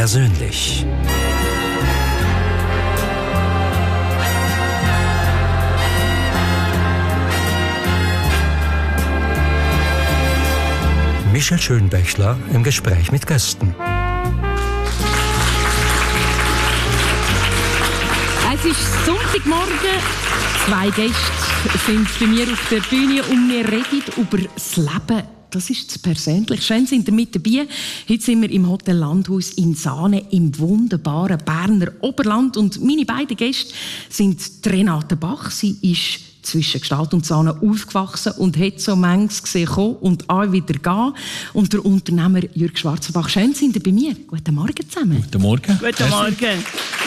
persönlich. Michel Schönbächler im Gespräch mit Gästen. Es ist Sonntagmorgen. 2 Gäste sind bei mir auf der Bühne und wir reden über das Leben. Das ist das Persönliche. Schön sind ihr mit dabei. Heute sind wir im Hotel Landhaus in Saanen im wunderbaren Berner Oberland. Und meine beiden Gäste sind Renate Bach. Sie ist zwischen Gstaad und Saanen aufgewachsen und hat so manches gesehen kommen und auch wieder gehen. Und der Unternehmer Jürg Schwarzenbach. Schön sind ihr bei mir. Guten Morgen zusammen. Guten Morgen. Guten Morgen.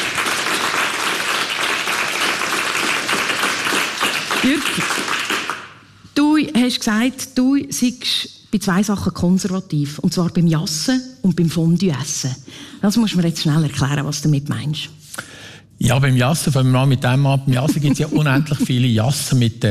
Jürg, du hast gesagt, du seist bei 2 Sachen konservativ. Und zwar beim Jassen und beim Fondue-Essen. Das musst du mir jetzt schnell erklären, was du damit meinst. Ja, beim Jassen, fangen wir mal mit dem an. Beim Jassen gibt es ja unendlich viele Jassen mit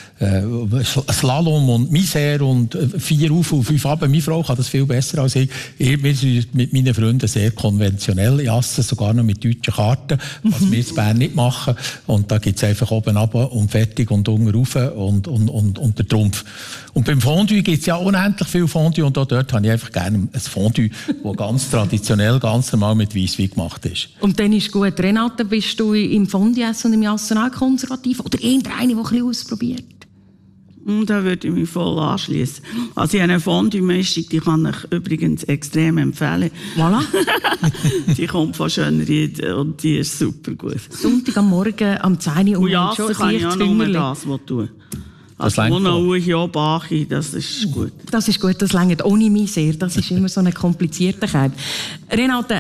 Slalom und Misère und 4 auf und 5 ab. Meine Frau kann das viel besser als ich. Wir sind mit meinen Freunden sehr konventionell Jassen, sogar noch mit deutschen Karten, was wir in Bern nicht machen. Und da gibt es einfach oben runter und fertig und unten rauf und der Trumpf. Und beim Fondue gibt es ja unendlich viel Fondue und auch dort habe ich einfach gerne ein Fondue, das ganz traditionell, ganz normal mit Weisswein gemacht ist. Und dann ist gut. Renate, bist du im Fondue-Essen und im Jassen auch konservativ? Oder irgendeine, die ein bisschen ausprobiert? Da würde ich mich voll anschließen. Also ich habe eine Fondue-Mischung, die kann ich übrigens extrem empfehlen. Voilà. Die kommt von Schönried und die ist super gut. Sonntag am Morgen am 10 Uhr. Und Jassen kann ich auch nur das tun. Also ohne Bachi, das ist gut. Das ist gut, das reicht ohne Misère. Das ist immer so eine komplizierte Kerbe. Renate,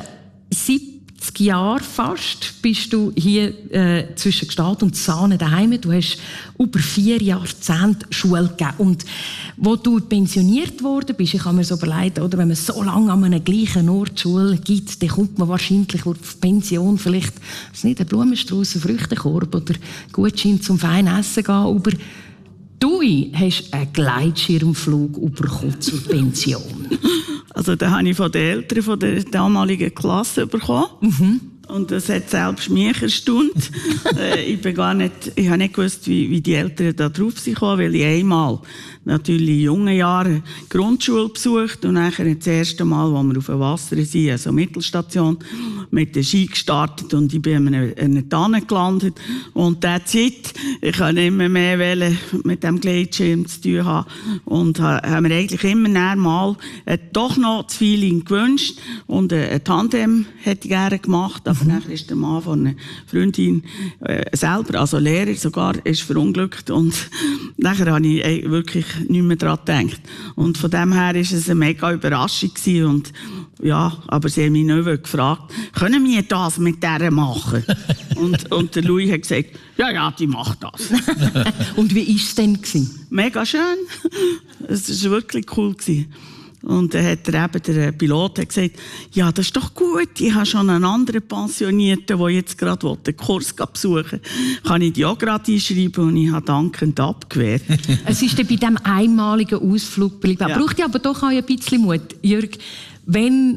70 Jahre fast bist du hier zwischen Gstaad und Saanen daheim. Du hast über 4 Jahrzehnte Schule gegeben. Und wo du pensioniert worden bist, ich habe mir so überlegt, oder, wenn man so lange an einem gleichen Ort Schule gibt, dann kommt man wahrscheinlich auf Pension vielleicht, ist nicht ein Blumenstrauß, ein Früchtekorb oder Gutschein zum feinen Essen gehen. Aber du hast einen Gleitschirmflug bekommen zur Pension. Also den habe ich von den Eltern von der damaligen Klasse bekommen. Mhm. Und das hat selbst mich erstaunt. Ich habe nicht gewusst, wie die Eltern da drauf sind gekommen, weil ich einmal natürlich in jungen Jahren Grundschule besucht und nachher das erste Mal, als wir auf dem Wasser sind, also Mittelstation, mit der Ski gestartet und ich bin an einer Tanne gelandet. Und that's it. Ich kann immer mehr mit dem Gleitschirm zu tun haben. Und haben mir eigentlich immer näher mal doch noch das Feeling gewünscht. Und ein Tandem hätte ich gerne gemacht. Aber nachher ist der Mann von einer Freundin selber, also Lehrer sogar, ist verunglückt. Und nachher habe ich wirklich nicht mehr daran gedacht. Und von dem her war es eine mega Überraschung gewesen. Und ja, aber sie haben mich nicht gefragt, können wir das mit der machen? und der Louis hat gesagt, ja, die macht das. Und wie war es denn? Mega schön. Es war wirklich cool gewesen. Und dann hat der Pilot gesagt, ja, das ist doch gut, ich habe schon einen anderen Pensionierten, der jetzt gerade den Kurs besuchen will. Kann ich die auch gerade einschreiben? Und ich habe dankend abgewehrt. Es ist dann bei diesem einmaligen Ausflug geblieben. Ja. Braucht ja aber doch auch ein bisschen Mut. Jürg, wenn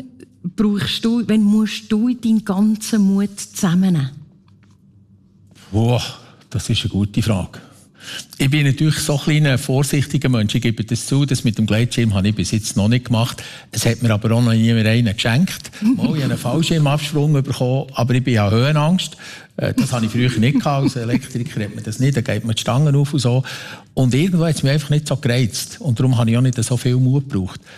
musst du deinen ganzen Mut zusammennehmen? Das ist eine gute Frage. Ich bin natürlich so ein kleiner, vorsichtiger Mensch. Ich gebe das zu, das mit dem Gleitschirm habe ich bis jetzt noch nicht gemacht. Es hat mir aber auch noch niemand einen geschenkt. Ich habe einen Fallschirmabsprung bekommen, aber ich bin ja Höhenangst. Das habe ich früher nicht gehabt. Als Elektriker hat man das nicht, da geht man die Stangen auf und so. Und irgendwo hat es mich einfach nicht so gereizt. Und darum habe ich auch nicht so viel Mut gebraucht.